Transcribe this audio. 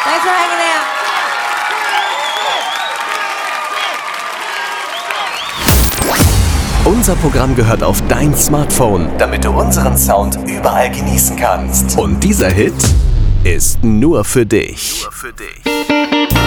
Thanks for hanging out. Unser Programm gehört auf dein Smartphone, damit du unseren Sound überall genießen kannst. Und dieser Hit ist nur für dich.